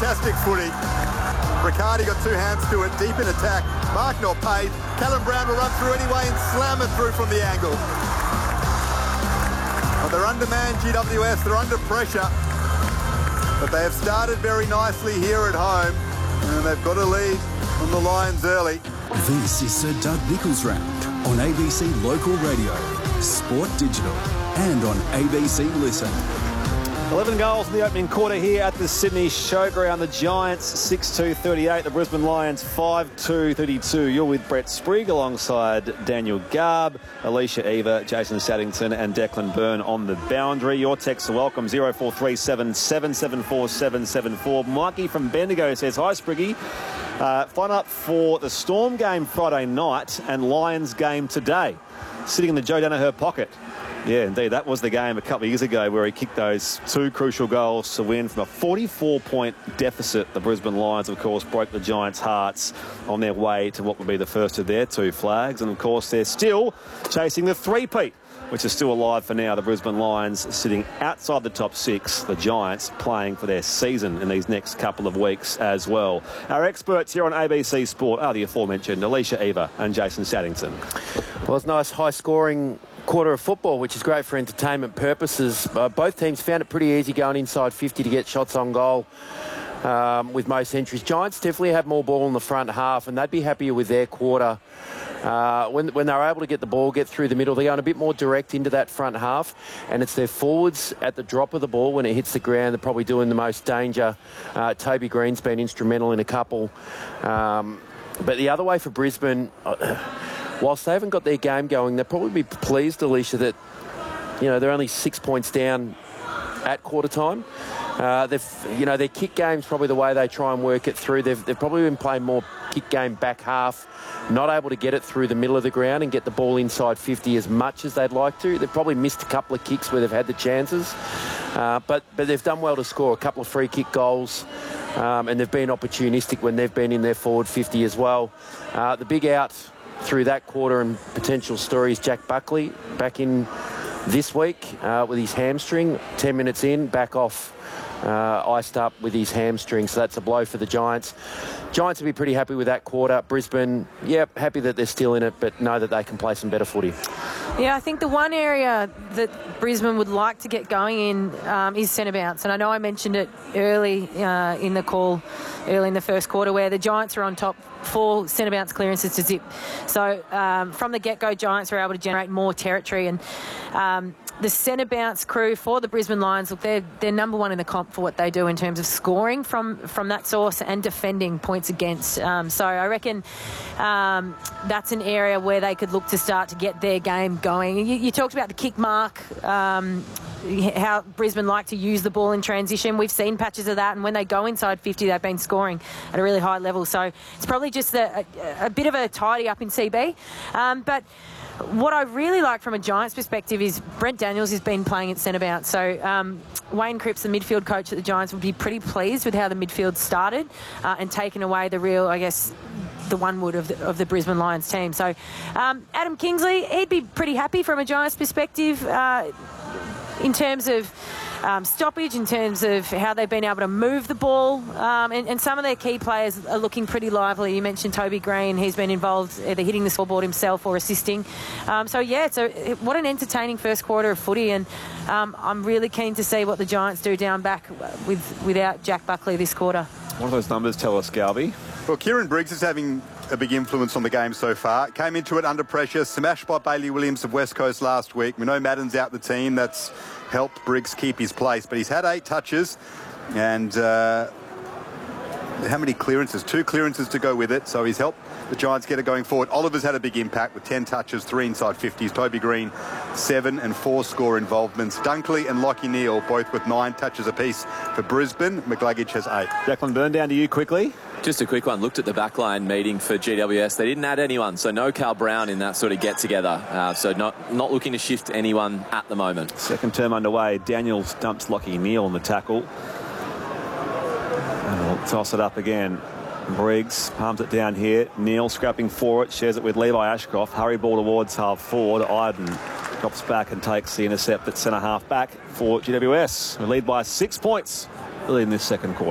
fantastic footy. Riccardi got two hands to it, deep in attack. Marknell paid. Callum Brown will run through anyway and slam it through from the angle. Well, they're undermanned, GWS. They're under pressure. But they have started very nicely here at home. And they've got a lead on the Lions early. This is Sir Doug Nicholls Round on ABC Local Radio, Sport Digital and on ABC Listen. 11 goals in the opening quarter here at the Sydney Showground. The Giants 6-2-38, the Brisbane Lions 5-2-32. You're with Brett Sprigg alongside Daniel Garb, Alicia Eva, Jason Saddington and Declan Byrne on the boundary. Your texts are welcome, 0437 774 774. Mikey from Bendigo says, hi Spriggy. Fun up for the Storm game Friday night and Lions game today. Sitting in the Joe Danaher pocket. Yeah, indeed. That was the game a couple of years ago where he kicked those two crucial goals to win from a 44-point deficit. The Brisbane Lions, of course, broke the Giants' hearts on their way to what would be the first of their two flags. And, of course, they're still chasing the three-peat, which is still alive for now. The Brisbane Lions sitting outside the top six. The Giants playing for their season in these next couple of weeks as well. Our experts here on ABC Sport are the aforementioned Alicia Eva and Jason Saddington. Well, it's nice high-scoring quarter of football, which is great for entertainment purposes. Both teams found it pretty easy going inside 50 to get shots on goal with most entries. Giants definitely had more ball in the front half, and they'd be happier with their quarter. When they were able to get the ball, get through the middle, they're going a bit more direct into that front half, and it's their forwards at the drop of the ball when it hits the ground. They're probably doing the most danger. Toby Green's been instrumental in a couple. But the other way for Brisbane, whilst they haven't got their game going, they'll probably be pleased, Alicia, that they're only 6 points down at quarter time. Their kick game's probably the way they try and work it through. They've probably been playing more kick game back half, not able to get it through the middle of the ground and get the ball inside 50 as much as they'd like to. They've probably missed a couple of kicks where they've had the chances, but they've done well to score a couple of free kick goals, and they've been opportunistic when they've been in their forward 50 as well. The big out through that quarter and potential story is Jack Buckley back in this week with his hamstring. 10 minutes in, back off, iced up with his hamstring. So that's a blow for the Giants. Giants will be pretty happy with that quarter. Brisbane, happy that they're still in it, but know that they can play some better footy. Yeah, I think the one area that Brisbane would like to get going in is centre bounce. And I know I mentioned it early in the call, early in the first quarter, where the Giants are on top, 4 centre bounce clearances to zip. So from the get-go, Giants were able to generate more territory. And the centre bounce crew for the Brisbane Lions, look, they're number one in the comp for what they do in terms of scoring from that source and defending points against. So I reckon that's an area where they could look to start to get their game going. You talked about the kick mark, how Brisbane like to use the ball in transition. We've seen patches of that, and when they go inside 50, they've been scoring at a really high level. So it's probably just a bit of a tidy up in CB. But what I really like from a Giants perspective is Brent Daniels has been playing at centre bounce. So Wayne Cripps, the midfield coach at the Giants, would be pretty pleased with how the midfield started and taken away the real, I guess, the one wood of the Brisbane Lions team. So Adam Kingsley, he'd be pretty happy from a Giants perspective in terms of stoppage, in terms of how they've been able to move the ball, and some of their key players are looking pretty lively. You mentioned Toby Green. He's been involved either hitting the scoreboard himself or assisting. So what an entertaining first quarter of footy, and I'm really keen to see what the Giants do down back without Jack Buckley this quarter. What do those numbers tell us, Garby? Well, Kieran Briggs is having a big influence on the game so far. Came into it under pressure, smashed by Bailey Williams of West Coast last week. We know Madden's out the team. That's helped Briggs keep his place. But he's had 8 touches and how many clearances? 2 clearances to go with it. So he's helped the Giants get it going forward. Oliver's had a big impact with 10 touches, 3 inside 50s. Toby Green, 7 and 4 score involvements. Dunkley and Lachie Neale both with 9 touches apiece for Brisbane. McGluggage has 8. Declan Byrne, down to you quickly. Just a quick one. Looked at the backline meeting for GWS. They didn't add anyone, so no Carl Brown in that sort of get-together. So not looking to shift anyone at the moment. Second term underway. Daniels dumps Lachie Neale on the tackle. And we'll toss it up again. Briggs palms it down here. Neale scrapping for it, shares it with Levi Ashcroft. Hurry ball towards half forward. Iden drops back and takes the intercept at centre half back for GWS. We lead by 6 points early in this second quarter.